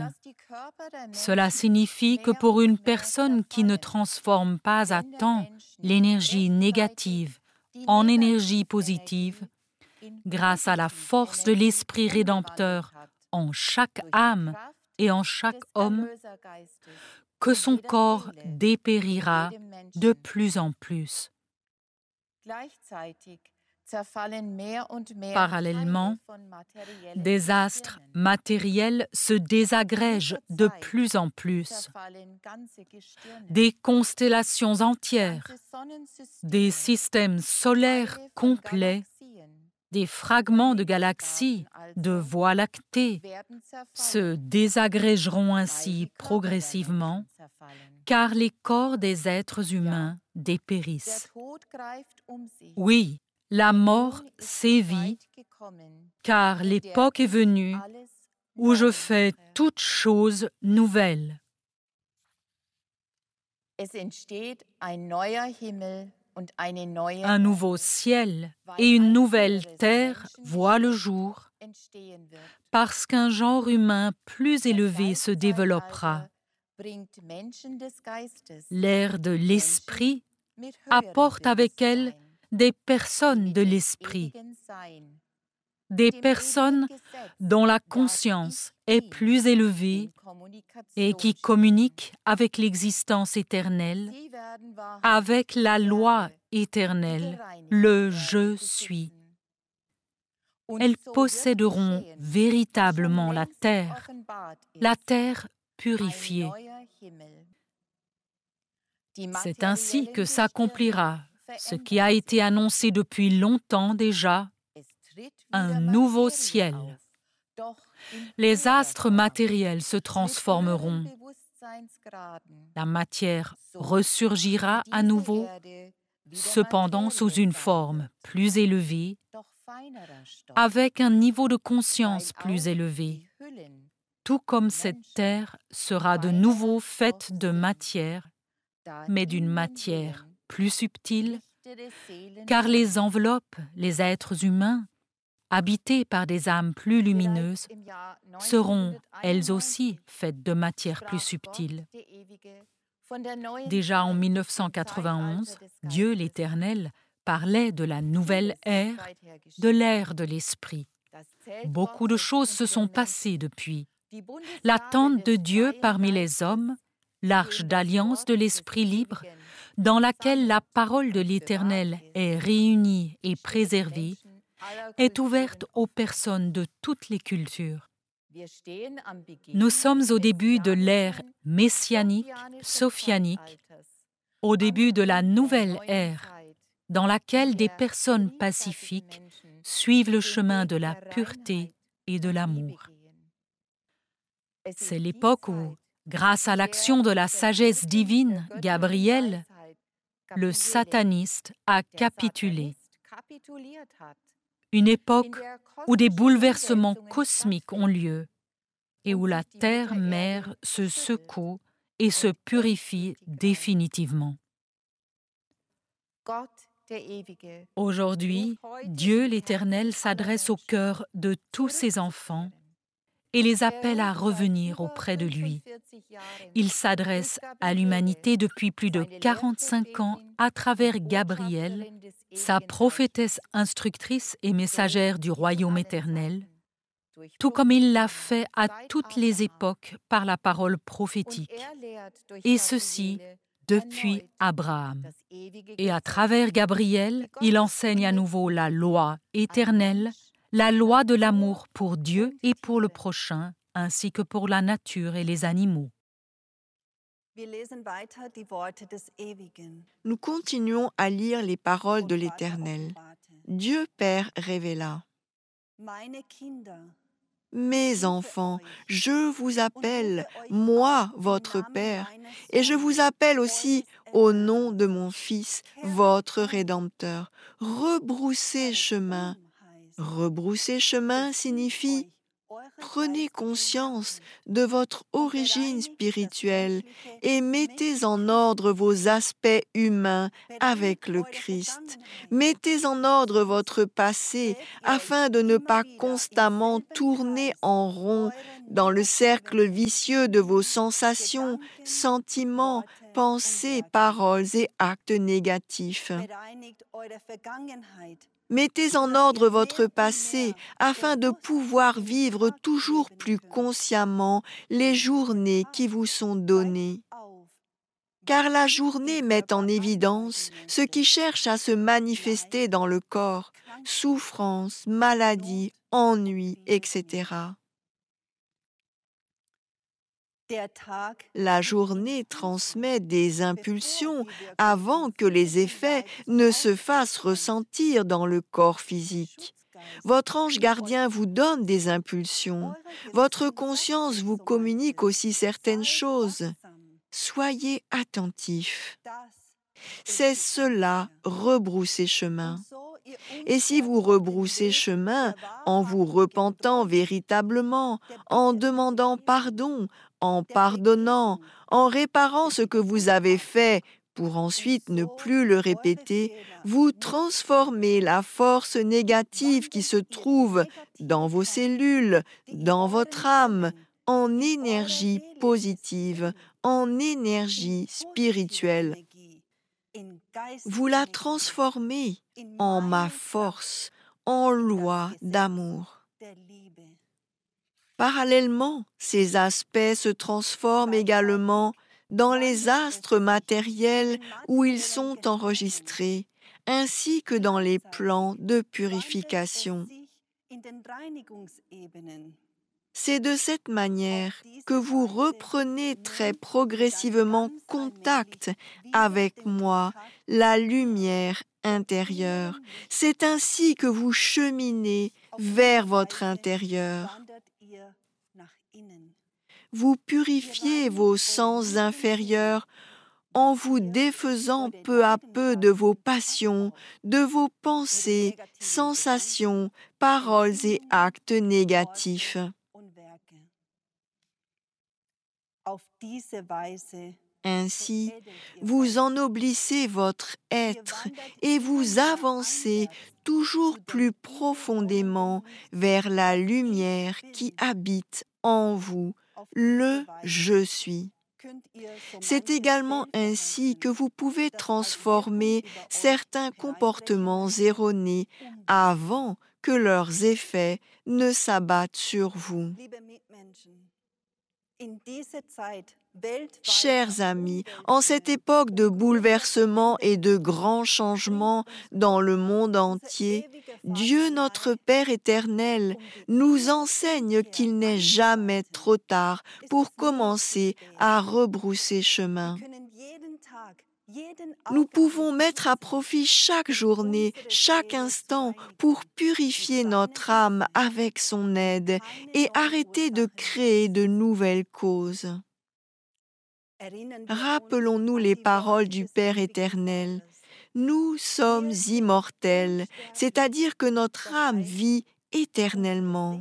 âme. Cela signifie que pour une personne qui ne transforme pas à temps l'énergie négative en énergie positive, grâce à la force de l'Esprit rédempteur en chaque âme et en chaque homme, que son corps dépérira de plus en plus. Parallèlement, des astres matériels se désagrègent de plus en plus. Des constellations entières, des systèmes solaires complets, des fragments de galaxies, de voies lactées, se désagrégeront ainsi progressivement, car les corps des êtres humains dépérissent. Oui, la mort sévit, car l'époque est venue où je fais toutes choses nouvelles. Un nouveau ciel et une nouvelle terre voient le jour, parce qu'un genre humain plus élevé se développera. L'ère de l'esprit apporte avec elle des personnes de l'esprit, des personnes dont la conscience est plus élevée et qui communiquent avec l'existence éternelle, avec la loi éternelle, le « je suis ». Elles posséderont véritablement la terre purifiée. C'est ainsi que s'accomplira ce qui a été annoncé depuis longtemps déjà, un nouveau ciel. Les astres matériels se transformeront. La matière ressurgira à nouveau, cependant sous une forme plus élevée, avec un niveau de conscience plus élevé, tout comme cette terre sera de nouveau faite de matière, mais d'une matière plus subtile, car les enveloppes, les êtres humains, habités par des âmes plus lumineuses, seront, elles aussi, faites de matière plus subtile. Déjà en 1991, Dieu l'Éternel parlait de la nouvelle ère, de l'ère de l'Esprit. Beaucoup de choses se sont passées depuis. L'attente de Dieu parmi les hommes, l'arche d'alliance de l'Esprit libre, dans laquelle la parole de l'Éternel est réunie et préservée, est ouverte aux personnes de toutes les cultures. Nous sommes au début de l'ère messianique, sophianique, au début de la nouvelle ère, dans laquelle des personnes pacifiques suivent le chemin de la pureté et de l'amour. C'est l'époque où, grâce à l'action de la sagesse divine, Gabriel, le sataniste a capitulé. Une époque où des bouleversements cosmiques ont lieu et où la terre-mère se secoue et se purifie définitivement. Aujourd'hui, Dieu l'Éternel s'adresse au cœur de tous ses enfants et les appelle à revenir auprès de lui. Il s'adresse à l'humanité depuis plus de 45 ans à travers Gabriel, sa prophétesse instructrice et messagère du royaume éternel, tout comme il l'a fait à toutes les époques par la parole prophétique, et ceci depuis Abraham. Et à travers Gabriel, il enseigne à nouveau la loi éternelle, la loi de l'amour pour Dieu et pour le prochain, ainsi que pour la nature et les animaux. Nous continuons à lire les paroles de l'Éternel. Dieu Père révéla. Mes enfants, je vous appelle, moi, votre Père, et je vous appelle aussi au nom de mon Fils, votre Rédempteur. Rebroussez chemin. Rebrousser chemin signifie Prenez conscience de votre origine spirituelle et mettez en ordre vos aspects humains avec le Christ. Mettez en ordre votre passé afin de ne pas constamment tourner en rond dans le cercle vicieux de vos sensations, sentiments, pensées, paroles et actes négatifs. Mettez en ordre votre passé afin de pouvoir vivre toujours plus consciemment les journées qui vous sont données. Car la journée met en évidence ce qui cherche à se manifester dans le corps, souffrance, maladie, ennui, etc. La journée transmet des impulsions avant que les effets ne se fassent ressentir dans le corps physique. Votre ange gardien vous donne des impulsions. Votre conscience vous communique aussi certaines choses. Soyez attentifs. C'est cela, rebrousser chemin. Et si vous rebroussez chemin en vous repentant véritablement, en demandant pardon, en pardonnant, en réparant ce que vous avez fait pour ensuite ne plus le répéter, vous transformez la force négative qui se trouve dans vos cellules, dans votre âme, en énergie positive, en énergie spirituelle. Vous la transformez en ma force, en loi d'amour. Parallèlement, ces aspects se transforment également dans les astres matériels où ils sont enregistrés, ainsi que dans les plans de purification. C'est de cette manière que vous reprenez très progressivement contact avec moi, la lumière intérieure. C'est ainsi que vous cheminez vers votre intérieur. Vous purifiez vos sens inférieurs en vous défaisant peu à peu de vos passions, de vos pensées, sensations, paroles et actes négatifs. Ainsi, vous ennoblissez votre être et vous avancez toujours plus profondément vers la lumière qui habite en vous, le Je suis. C'est également ainsi que vous pouvez transformer certains comportements erronés avant que leurs effets ne s'abattent sur vous. Chers amis, en cette époque de bouleversement et de grands changements dans le monde entier, Dieu notre Père éternel nous enseigne qu'il n'est jamais trop tard pour commencer à rebrousser chemin. Nous pouvons mettre à profit chaque journée, chaque instant pour purifier notre âme avec son aide et arrêter de créer de nouvelles causes. Rappelons-nous les paroles du Père éternel. Nous sommes immortels, c'est-à-dire que notre âme vit éternellement.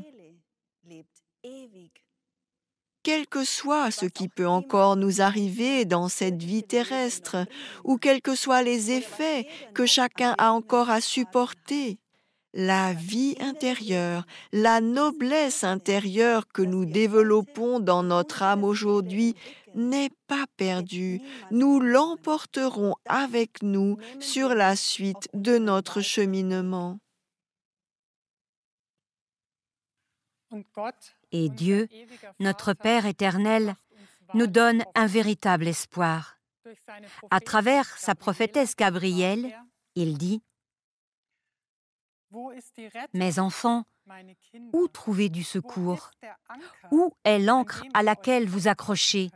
Quel que soit ce qui peut encore nous arriver dans cette vie terrestre, ou quels que soient les effets que chacun a encore à supporter, la vie intérieure, la noblesse intérieure que nous développons dans notre âme aujourd'hui n'est pas perdue. Nous l'emporterons avec nous sur la suite de notre cheminement. Et Dieu, notre Père éternel, nous donne un véritable espoir. À travers sa prophétesse Gabrielle, il dit « Mes enfants, où trouvez du secours? Où est l'ancre à laquelle vous accrochez?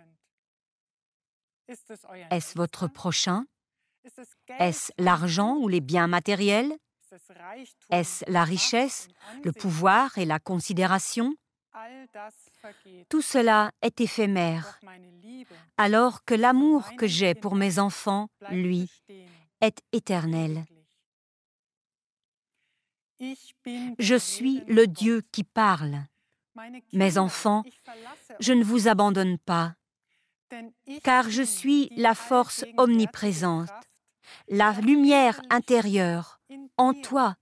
Est-ce votre prochain? Est-ce l'argent ou les biens matériels? Est-ce la richesse, le pouvoir et la considération? Tout cela est éphémère, alors que l'amour que j'ai pour mes enfants, lui, est éternel. Je suis le Dieu qui parle. Mes enfants, je ne vous abandonne pas, car je suis la force omniprésente, la lumière intérieure, en toi,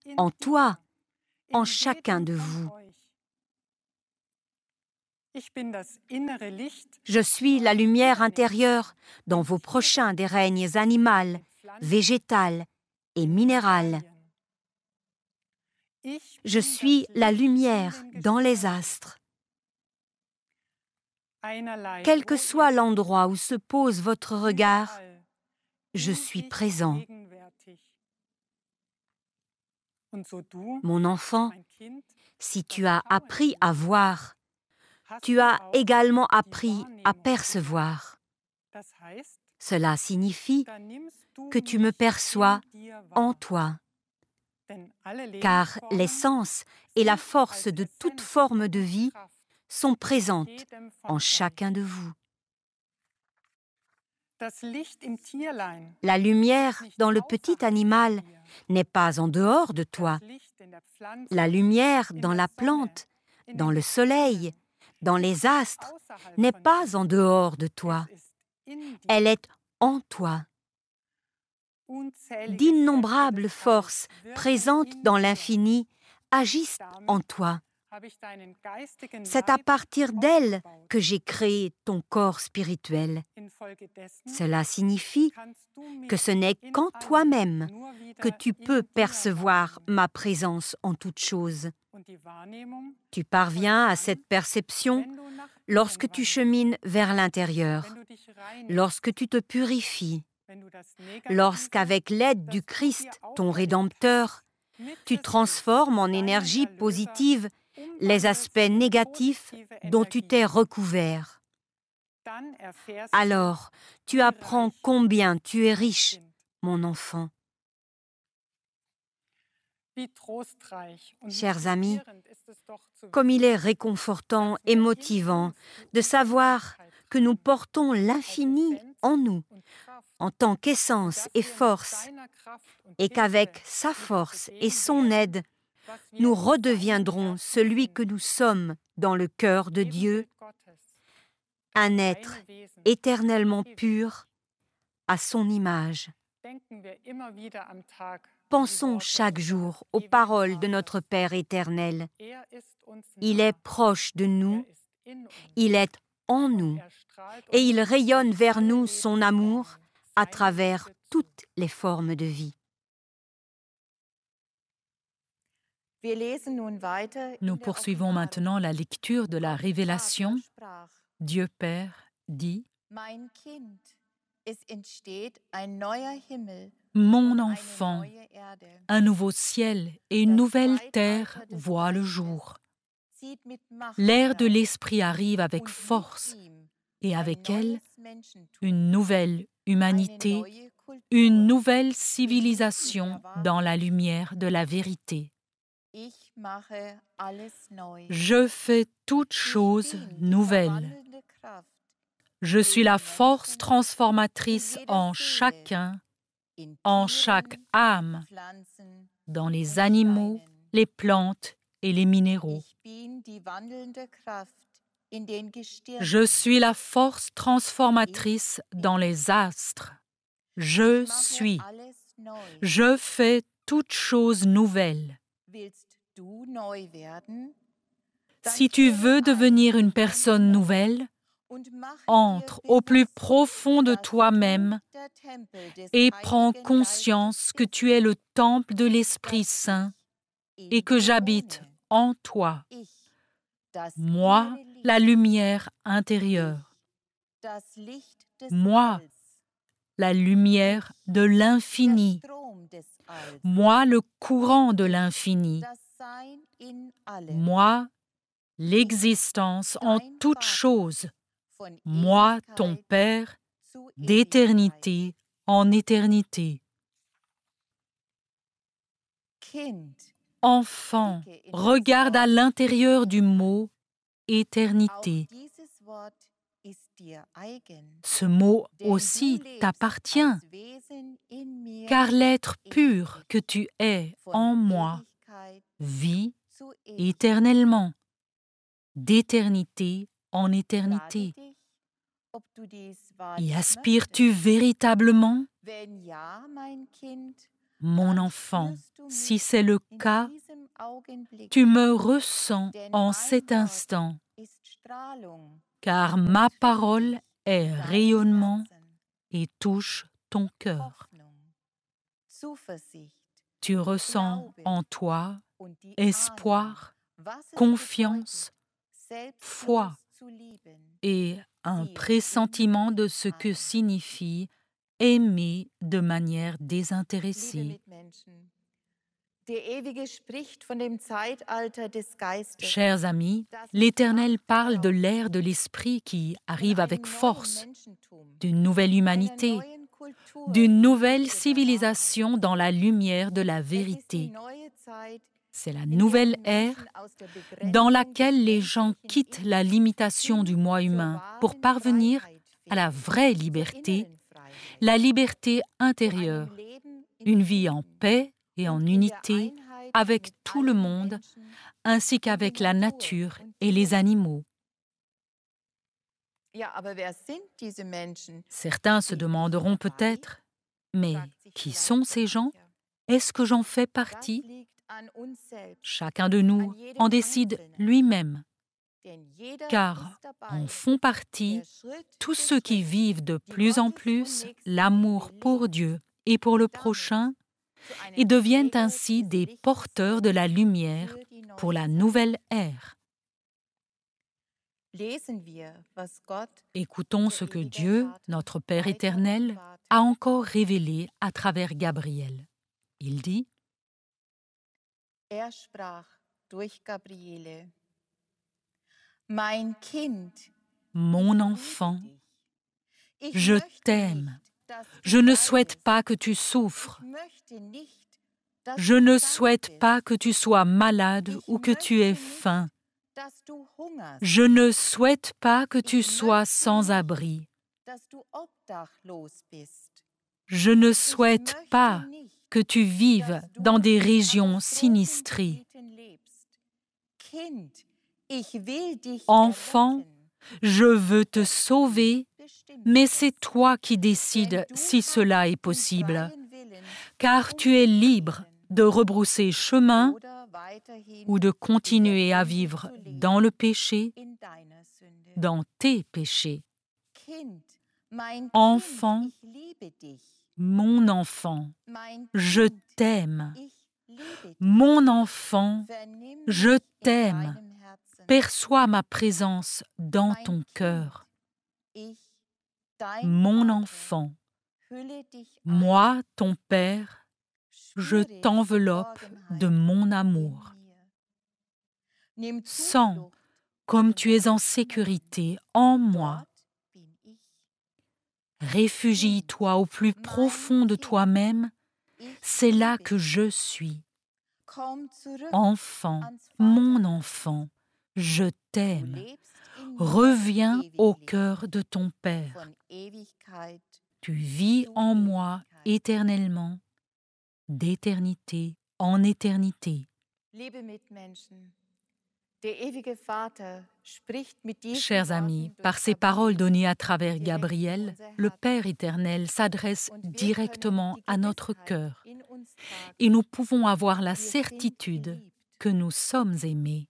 en chacun de vous. Je suis la lumière intérieure dans vos prochains des règnes animal, végétal et minéral. Je suis la lumière dans les astres. Quel que soit l'endroit où se pose votre regard, je suis présent. Mon enfant, si tu as appris à voir, tu as également appris à percevoir. Cela signifie que tu me perçois en toi, car l'essence et la force de toute forme de vie sont présentes en chacun de vous. La lumière dans le petit animal n'est pas en dehors de toi. La lumière dans la plante, dans le soleil, dans les astres, n'est pas en dehors de toi. Elle est en toi. D'innombrables forces présentes dans l'infini agissent en toi. C'est à partir d'elles que j'ai créé ton corps spirituel. Cela signifie que ce n'est qu'en toi-même que tu peux percevoir ma présence en toutes choses. Tu parviens à cette perception lorsque tu chemines vers l'intérieur, lorsque tu te purifies, lorsqu'avec l'aide du Christ, ton Rédempteur, tu transformes en énergie positive les aspects négatifs dont tu t'es recouvert. Alors, tu apprends combien tu es riche, mon enfant. Chers amis, comme il est réconfortant et motivant de savoir que nous portons l'infini en nous, en tant qu'essence et force, et qu'avec sa force et son aide, nous redeviendrons celui que nous sommes dans le cœur de Dieu, un être éternellement pur à son image. Pensons chaque jour aux paroles de notre Père éternel. Il est proche de nous, il est en nous, et il rayonne vers nous son amour à travers toutes les formes de vie. Nous poursuivons maintenant la lecture de la Révélation. Dieu Père dit: Mon enfant, un nouveau ciel et une nouvelle terre voient le jour. L'ère de l'Esprit arrive avec force, et avec elle, une nouvelle humanité, une nouvelle civilisation dans la lumière de la vérité. Je fais toutes choses nouvelles. Je suis la force transformatrice en chacun, en chaque âme, dans les animaux, les plantes et les minéraux. Je suis la force transformatrice dans les astres. Je suis. Je fais toutes choses nouvelles. Si tu veux devenir une personne nouvelle, entre au plus profond de toi-même et prends conscience que tu es le temple de l'Esprit Saint et que j'habite en toi. Moi, la lumière intérieure. Moi, la lumière de l'infini. Moi, le courant de l'infini. Moi, l'existence en toutes choses. Moi, ton Père, d'éternité en éternité. Enfant, regarde à l'intérieur du mot éternité. Ce mot aussi t'appartient, car l'être pur que tu es en moi vit éternellement. d'éternité en éternité. Y aspires-tu véritablement? Mon enfant, si c'est le cas, tu me ressens en cet instant, car ma parole est rayonnement et touche ton cœur. Tu ressens en toi espoir, confiance, foi et un pressentiment de ce que signifie aimer de manière désintéressée. Chers amis, l'Éternel parle de l'ère de l'Esprit qui arrive avec force, d'une nouvelle humanité, d'une nouvelle civilisation dans la lumière de la vérité. C'est la nouvelle ère dans laquelle les gens quittent la limitation du moi humain pour parvenir à la vraie liberté, la liberté intérieure, une vie en paix et en unité avec tout le monde, ainsi qu'avec la nature et les animaux. Certains se demanderont peut-être, mais qui sont ces gens? Est-ce que j'en fais partie? Chacun de nous en décide lui-même, car en font partie tous ceux qui vivent de plus en plus l'amour pour Dieu et pour le prochain et deviennent ainsi des porteurs de la lumière pour la nouvelle ère. Écoutons ce que Dieu, notre Père éternel, a encore révélé à travers Gabriel. Il dit: Mon enfant, je t'aime. Je ne souhaite pas que tu souffres. Je ne souhaite pas que tu sois malade ou que tu aies faim. Je ne souhaite pas que tu sois sans abri. Je ne souhaite pas que tu vives dans des régions sinistrées. Enfant, je veux te sauver, mais c'est toi qui décides si cela est possible, car tu es libre de rebrousser chemin ou de continuer à vivre dans le péché, dans tes péchés. Enfant, mon enfant, je t'aime. Mon enfant, je t'aime. Perçois ma présence dans ton cœur. Mon enfant, moi, ton Père, je t'enveloppe de mon amour. Sens comme tu es en sécurité en moi. Réfugie-toi au plus profond de toi-même, c'est là que je suis. Enfant, mon enfant, je t'aime. Reviens au cœur de ton Père. Tu vis en moi éternellement, d'éternité en éternité. Chers amis, par ces paroles données à travers Gabriel, le Père éternel s'adresse directement à notre cœur et nous pouvons avoir la certitude que nous sommes aimés.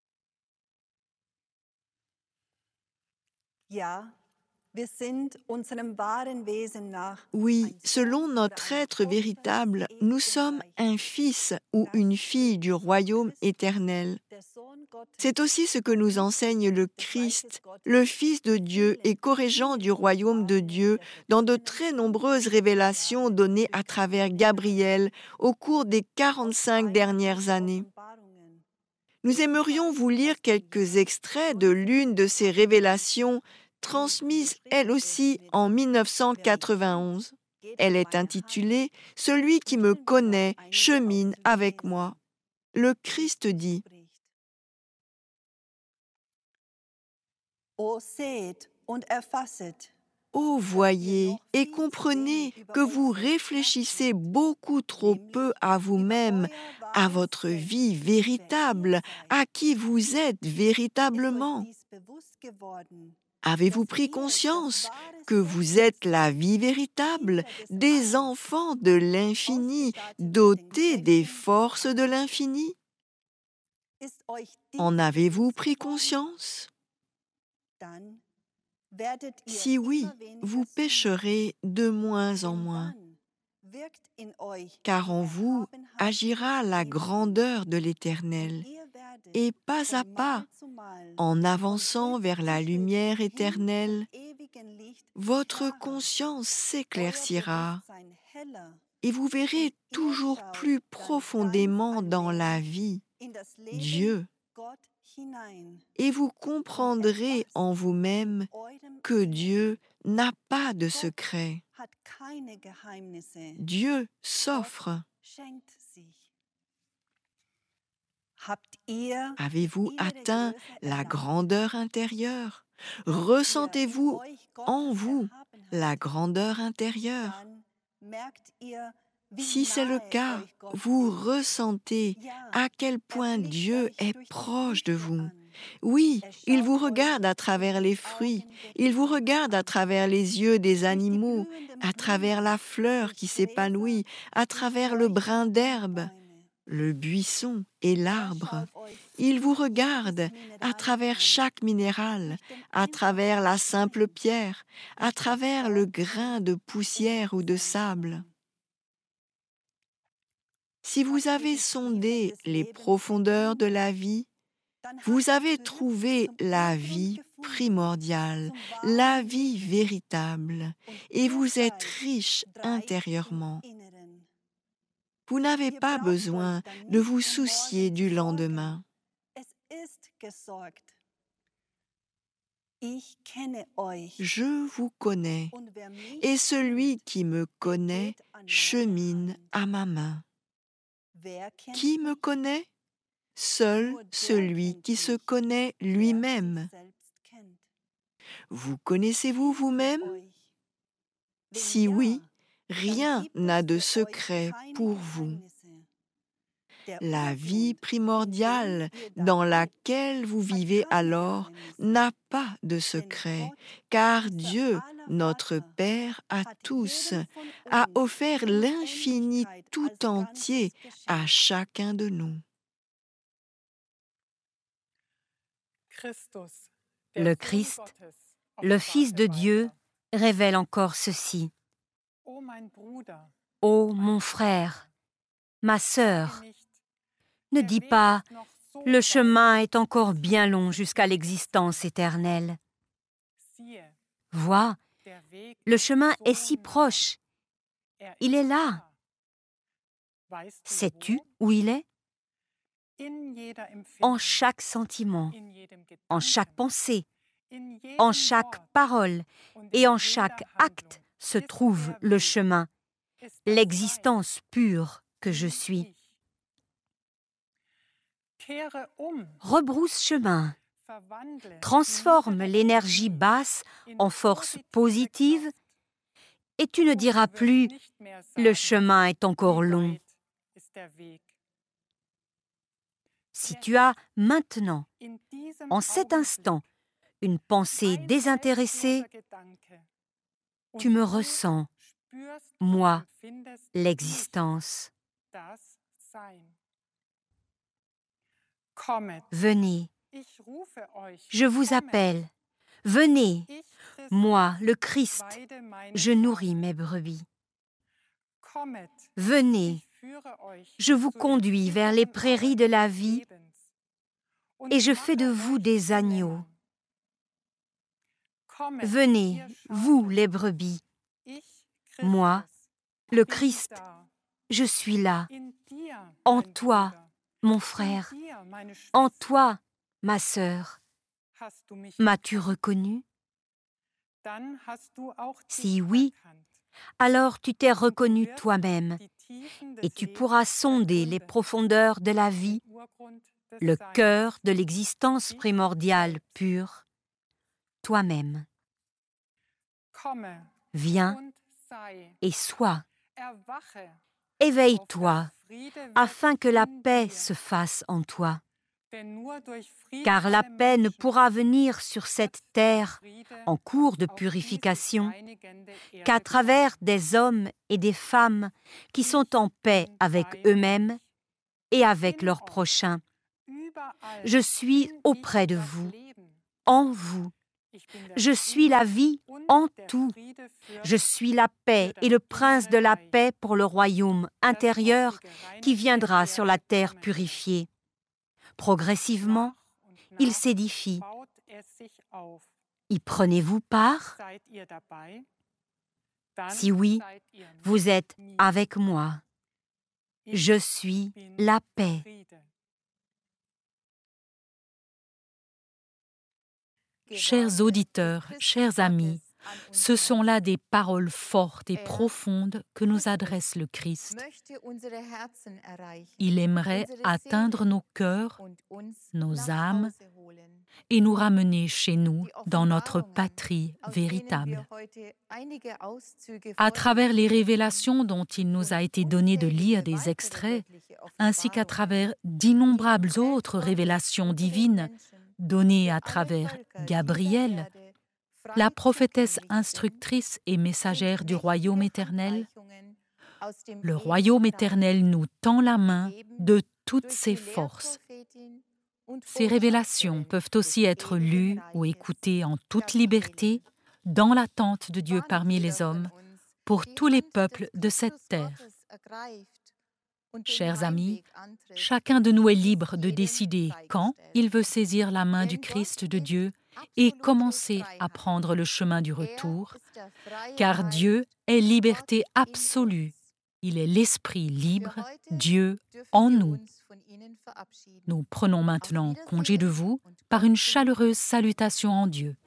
Oui, selon notre être véritable, nous sommes un fils ou une fille du royaume éternel. C'est aussi ce que nous enseigne le Christ, le Fils de Dieu et co-régent du royaume de Dieu, dans de très nombreuses révélations données à travers Gabriel au cours des 45 dernières années. Nous aimerions vous lire quelques extraits de l'une de ces révélations transmise elle aussi en 1991. Elle est intitulée « Celui qui me connaît chemine avec moi ». Le Christ dit: O seht und erfasset, Oh, voyez et comprenez que vous réfléchissez beaucoup trop peu à vous-même, à votre vie véritable, à qui vous êtes véritablement. Avez-vous pris conscience que vous êtes la vie véritable des enfants de l'infini, dotés des forces de l'infini? En avez-vous pris conscience? Si oui, vous pécherez de moins en moins, car en vous agira la grandeur de l'Éternel, et pas à pas, en avançant vers la lumière éternelle, votre conscience s'éclaircira et vous verrez toujours plus profondément dans la vie Dieu, et vous comprendrez en vous-même que Dieu n'a pas de secret. Dieu s'offre. Avez-vous atteint la grandeur intérieure? Ressentez-vous en vous la grandeur intérieure? Si c'est le cas, vous ressentez à quel point Dieu est proche de vous. Oui, il vous regarde à travers les fruits, il vous regarde à travers les yeux des animaux, à travers la fleur qui s'épanouit, à travers le brin d'herbe, le buisson et l'arbre. Il vous regarde à travers chaque minéral, à travers la simple pierre, à travers le grain de poussière ou de sable. Si vous avez sondé les profondeurs de la vie, vous avez trouvé la vie primordiale, la vie véritable, et vous êtes riche intérieurement. Vous n'avez pas besoin de vous soucier du lendemain. Je vous connais, et celui qui me connaît chemine à ma main. Qui me connaît? Seul celui qui se connaît lui-même. Vous connaissez-vous vous-même? Si oui, rien n'a de secret pour vous. La vie primordiale dans laquelle vous vivez alors n'a pas de secret, car Dieu, notre Père à tous, a offert l'infini tout entier à chacun de nous. Le Christ, le Fils de Dieu, révèle encore ceci. Ô mon frère, ma sœur, ne dis pas « Le chemin est encore bien long jusqu'à l'existence éternelle ». Vois, le chemin est si proche. Il est là. Sais-tu où il est? En chaque sentiment, en chaque pensée, en chaque parole et en chaque acte se trouve le chemin, l'existence pure que je suis. Rebrousse chemin, transforme l'énergie basse en force positive et tu ne diras plus « le chemin est encore long ». Si tu as maintenant, en cet instant, une pensée désintéressée, tu me ressens, moi, l'existence. Venez, je vous appelle, venez, moi, le Christ, je nourris mes brebis. Venez, je vous conduis vers les prairies de la vie et je fais de vous des agneaux. Venez, vous les brebis, moi, le Christ, je suis là, en toi, mon frère, en toi, ma sœur. M'as-tu reconnu? Si oui, alors tu t'es reconnu toi-même et tu pourras sonder les profondeurs de la vie, le cœur de l'existence primordiale pure, toi-même. Viens et sois. Éveille-toi, afin que la paix se fasse en toi. Car la paix ne pourra venir sur cette terre en cours de purification qu'à travers des hommes et des femmes qui sont en paix avec eux-mêmes et avec leurs prochains. Je suis auprès de vous, en vous. Je suis la vie en tout. Je suis la paix et le prince de la paix pour le royaume intérieur qui viendra sur la terre purifiée. Progressivement, il s'édifie. Y prenez-vous part? Si oui, vous êtes avec moi. Je suis la paix. Chers auditeurs, chers amis, ce sont là des paroles fortes et profondes que nous adresse le Christ. Il aimerait atteindre nos cœurs, nos âmes et nous ramener chez nous, dans notre patrie véritable. À travers les révélations dont il nous a été donné de lire des extraits, ainsi qu'à travers d'innombrables autres révélations divines données à travers Gabriel, la prophétesse instructrice et messagère du royaume éternel, le royaume éternel nous tend la main de toutes ses forces. Ces révélations peuvent aussi être lues ou écoutées en toute liberté dans l'attente de Dieu parmi les hommes, pour tous les peuples de cette terre. Chers amis, chacun de nous est libre de décider quand il veut saisir la main du Christ de Dieu et commencer à prendre le chemin du retour, car Dieu est liberté absolue. Il est l'Esprit libre, Dieu en nous. Nous prenons maintenant congé de vous par une chaleureuse salutation en Dieu.